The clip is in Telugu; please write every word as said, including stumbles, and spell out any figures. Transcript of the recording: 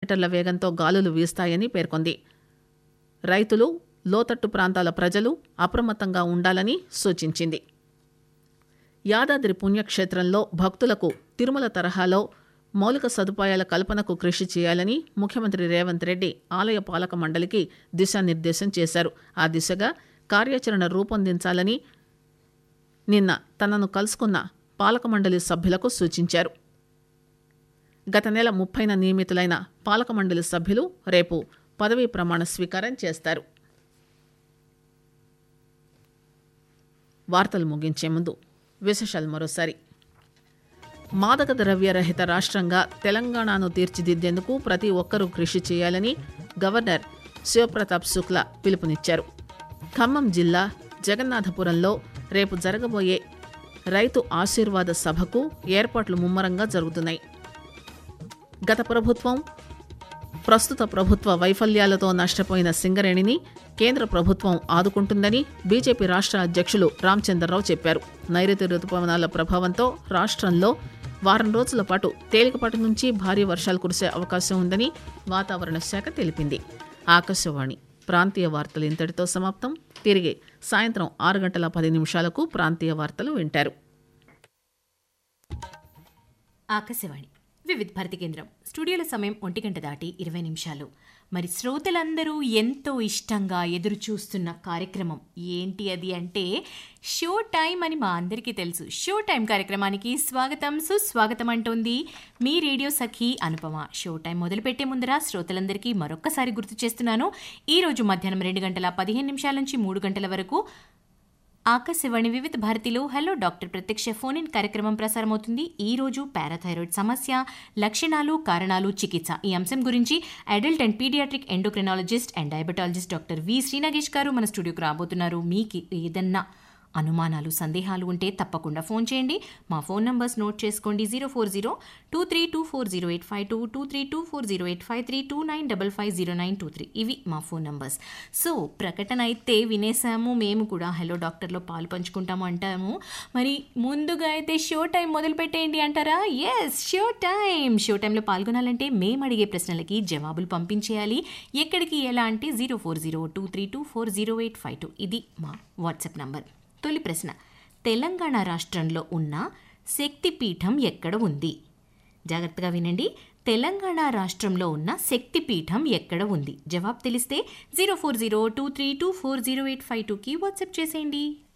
కిలోమీటర్ల వేగంతో గాలులు వీస్తాయని పేర్కొంది. రైతులు, లోతట్టు ప్రాంతాల ప్రజలు అప్రమత్తంగా ఉండాలని సూచించింది. యాదాద్రి పుణ్యక్షేత్రంలో భక్తులకు తిరుమల తరహాలో మౌలిక సదుపాయాల కల్పనకు కృషి చేయాలని ముఖ్యమంత్రి రేవంత్ రెడ్డి ఆలయ పాలక మండలికి దిశానిర్దేశం చేశారు. ఆ దిశగా కార్యాచరణ రూపొందించాలని నిన్న తనను కలుసుకున్న పాలక మండలి సభ్యులకు సూచించారు. గత నెల ముప్పైన నియమితులైన పాలక మండలి సభ్యులు రేపు పదవీ ప్రమాణ స్వీకారం చేస్తారు. వార్తలు ముగించే ముందు విశేషాలు మరోసారి. మాదక ద్రవ్య రహిత రాష్ట్రంగా తెలంగాణను తీర్చిదిద్దేందుకు ప్రతి ఒక్కరూ కృషి చేయాలని గవర్నర్ శివప్రతాప్ శుక్లా పిలుపునిచ్చారు. ఖమ్మం జిల్లా జగన్నాథపురంలో రేపు జరగబోయే రైతు ఆశీర్వాద సభకు ఏర్పాట్లు ముమ్మరంగా జరుగుతున్నాయి. గత ప్రభుత్వం, ప్రస్తుత ప్రభుత్వ వైఫల్యాలతో నష్టపోయిన సింగరేణిని కేంద్ర ప్రభుత్వం ఆదుకుంటుందని బీజేపీ రాష్ట్ర అధ్యక్షులు రామచంద్రరావు చెప్పారు. నైరుతి రుతుపవనాల ప్రభావంతో రాష్ట్రంలో వారం రోజుల పాటు తేలికపాటి నుంచి భారీ వర్షాలు కురిసే అవకాశం ఉందని వాతావరణ శాఖ తెలిపింది. ఆకాశవాణి ప్రాంతీయ వార్తలు ఇంతటితో సమాప్తం. తిరిగి సాయంత్రం ఆరు గంటల పది నిమిషాలకు ప్రాంతీయ వార్తలు వింటారు. ఆకాశవాణి వివిధ భారతి కేంద్రం. స్టూడియోల సమయం ఒంటి గంట దాటి ఇరవై నిమిషాలు. మరి శ్రోతలందరూ ఎంతో ఇష్టంగా ఎదురు చూస్తున్న కార్యక్రమం ఏంటి అది అంటే షో టైం అని మా అందరికీ తెలుసు. షో టైం కార్యక్రమానికి స్వాగతం, సుస్వాగతం అంటోంది మీ రేడియో సఖి అనుపమ. షో టైం మొదలుపెట్టే ముందర శ్రోతలందరికీ మరొక్కసారి గుర్తు చేస్తున్నాను, ఈరోజు మధ్యాహ్నం రెండు గంటల పదిహేను నిమిషాల నుంచి మూడు గంటల వరకు ఆకాశవాణి వివిధ భారతిలో హలో డాక్టర్ ప్రత్యక్ష ఫోన్ ఇన్ కార్యక్రమం ప్రసారమవుతుంది. ఈ రోజు పారాథైరాయిడ్ సమస్య, లక్షణాలు, కారణాలు, చికిత్స ఈ అంశం గురించి adult and paediatric endocrinologist and diabetologist doctor V Srinagesh గారు మన స్టూడియోకి రాబోతున్నారు. మీకు ఏదన్నా అనుమానాలు, సందేహాలు ఉంటే తప్పకుండా ఫోన్ చేయండి. మా ఫోన్ నంబర్స్ నోట్ చేసుకోండి. Zero four zero two three two four zero eight five two two three two four zero eight five three two nine double five zero nine two three ఇవి మా ఫోన్ నంబర్స్. సో ప్రకటన అయితే వినేసాము, మేము కూడా హలో డాక్టర్లో పాలు పంచుకుంటాము అంటాము. మరి ముందుగా అయితే షో టైం మొదలు పెట్టేయండి అంటారా? Yes, show time. షో టైంలో పాల్గొనాలంటే మేము అడిగే ప్రశ్నలకి జవాబులు పంపించేయాలి. ఎక్కడికి, ఎలా అంటే zero four zero two three two four zero eight five two ఇది మా వాట్సాప్ నంబర్. తొలి ప్రశ్న, తెలంగాణ రాష్ట్రంలో ఉన్న శక్తిపీఠం ఎక్కడ ఉంది? జాగ్రత్తగా వినండి. తెలంగాణ రాష్ట్రంలో ఉన్న శక్తిపీఠం ఎక్కడ ఉంది? జవాబు తెలిస్తే zero four zero two three two four zero eight five టూకి వాట్సాప్ చేసేయండి.